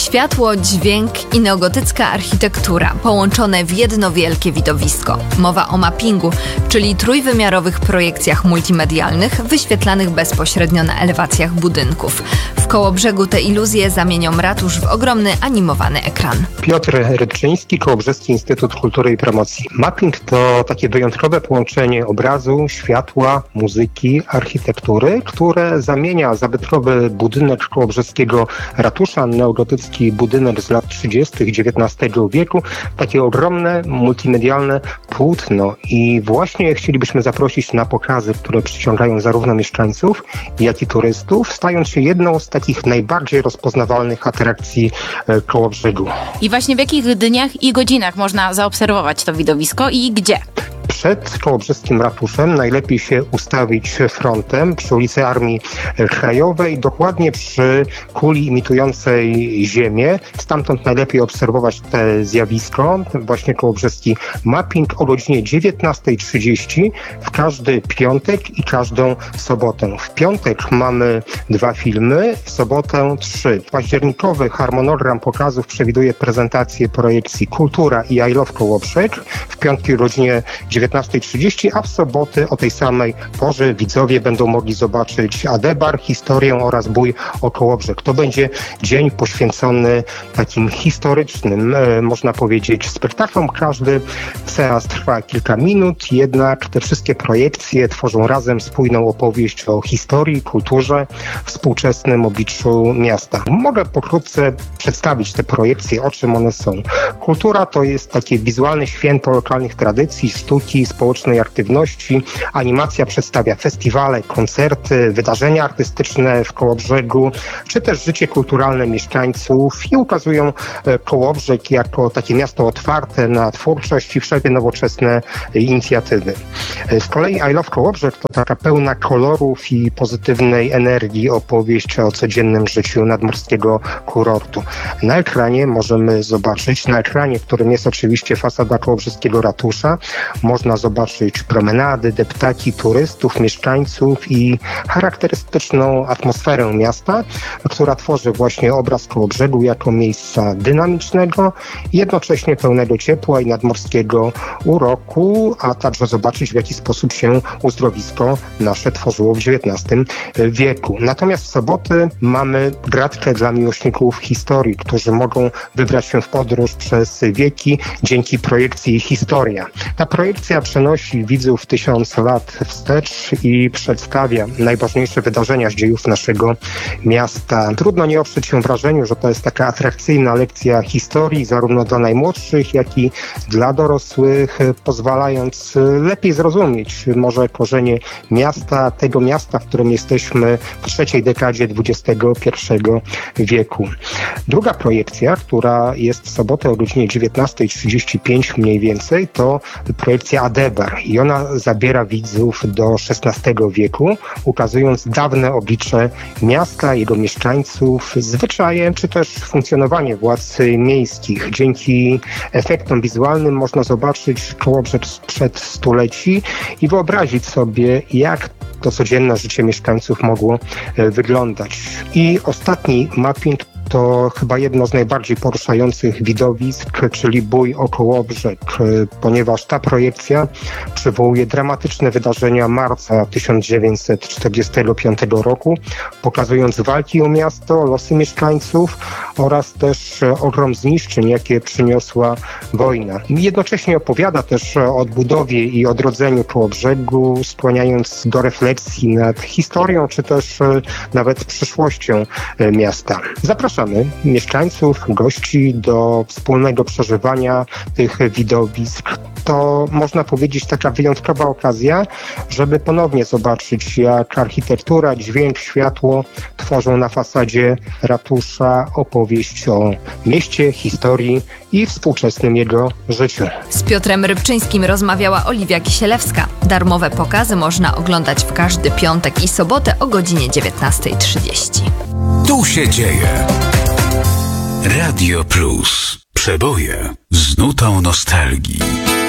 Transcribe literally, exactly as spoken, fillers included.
Światło, dźwięk i neogotycka architektura połączone w jedno wielkie widowisko. Mowa o mappingu, czyli trójwymiarowych projekcjach multimedialnych wyświetlanych bezpośrednio na elewacjach budynków. W Kołobrzegu te iluzje zamienią ratusz w ogromny animowany ekran. Piotr Rybczyński, Kołobrzeski Instytut Kultury i Promocji. Mapping to takie wyjątkowe połączenie obrazu, światła, muzyki, architektury, które zamienia zabytkowy budynek kołobrzeskiego ratusza, neogotycki budynek z lat trzydziestych dziewiętnastego wieku, w takie ogromne, multimedialne płótno. I właśnie chcielibyśmy zaprosić na pokazy, które przyciągają zarówno mieszkańców, jak i turystów, stając się jedną z takich najbardziej rozpoznawalnych atrakcji Kołobrzegu. I właśnie w jakich dniach i godzinach można zaobserwować to widowisko i gdzie? Przed kołobrzeskim ratuszem najlepiej się ustawić frontem przy ulicy Armii Krajowej, dokładnie przy kuli imitującej Ziemię. Stamtąd najlepiej obserwować te zjawisko, właśnie kołobrzeski mapping o godzinie dziewiętnasta trzydzieści w każdy piątek i każdą sobotę. W piątek mamy dwa filmy, w sobotę trzy. Październikowy harmonogram pokazów przewiduje prezentację projekcji Kultura i I Love Kołobrzeg w piątki o godzinie dziewiętnasta trzydzieści, a w soboty o tej samej porze widzowie będą mogli zobaczyć Adebar, historię oraz bój o Kołobrzeg. To będzie dzień poświęcony takim historycznym, e, można powiedzieć, spektaklom. Każdy seans trwa kilka minut, jednak te wszystkie projekcje tworzą razem spójną opowieść o historii, kulturze, współczesnym obliczu miasta. Mogę pokrótce przedstawić te projekcje, o czym one są. Kultura to jest takie wizualne święto lokalnych tradycji, sztuki, społecznej aktywności. Animacja przedstawia festiwale, koncerty, wydarzenia artystyczne w Kołobrzegu, czy też życie kulturalne mieszkańców i ukazują Kołobrzeg jako takie miasto otwarte na twórczość i wszelkie nowoczesne inicjatywy. Z kolei I Love Kołobrzeg to taka pełna kolorów i pozytywnej energii opowieść o codziennym życiu nadmorskiego kurortu. Na ekranie możemy zobaczyć, na ekranie, którym jest oczywiście fasada kołobrzeskiego ratusza, można zobaczyć promenady, deptaki turystów, mieszkańców i charakterystyczną atmosferę miasta, która tworzy właśnie obraz Kołobrzegu jako miejsca dynamicznego, jednocześnie pełnego ciepła i nadmorskiego uroku, a także zobaczyć, w jaki sposób się uzdrowisko nasze tworzyło w dziewiętnastym wieku. Natomiast w soboty mamy gratkę dla miłośników historii, którzy mogą wybrać się w podróż przez wieki dzięki projekcji Historia. Ta projekcja przenosi widzów tysiąc lat wstecz i przedstawia najważniejsze wydarzenia z dziejów naszego miasta. Trudno nie oprzeć się wrażeniu, że to jest taka atrakcyjna lekcja historii, zarówno dla najmłodszych, jak i dla dorosłych, pozwalając lepiej zrozumieć może korzenie miasta, tego miasta, w którym jesteśmy w trzeciej dekadzie dwudziestego pierwszego wieku. Druga projekcja, która jest w sobotę o godzinie dziewiętnasta trzydzieści pięć mniej więcej, to projekcja Adebar i ona zabiera widzów do szesnastego wieku, ukazując dawne oblicze miasta, jego mieszkańców, zwyczaje czy też funkcjonowanie władz miejskich. Dzięki efektom wizualnym można zobaczyć Kołobrzeg sprzed stuleci i wyobrazić sobie, jak to codzienne życie mieszkańców mogło wyglądać. I ostatni mapping to chyba jedno z najbardziej poruszających widowisk, czyli bój o Kołobrzeg, ponieważ ta projekcja przywołuje dramatyczne wydarzenia marca tysiąc dziewięćset czterdziestego piątego roku, pokazując walki o miasto, losy mieszkańców oraz też ogrom zniszczeń, jakie przyniosła wojna. Jednocześnie opowiada też o odbudowie i odrodzeniu Kołobrzegu, skłaniając do refleksji nad historią, czy też nawet przyszłością miasta. Zapraszam mieszkańców, gości do wspólnego przeżywania tych widowisk. To można powiedzieć taka wyjątkowa okazja, żeby ponownie zobaczyć, jak architektura, dźwięk, światło tworzą na fasadzie ratusza opowieść o mieście, historii i współczesnym jego życiu. Z Piotrem Rybczyńskim rozmawiała Oliwia Kisielewska. Darmowe pokazy można oglądać w każdy piątek i sobotę o godzinie dziewiętnasta trzydzieści. Tu się dzieje. Radio Plus. Przeboje z nutą nostalgii.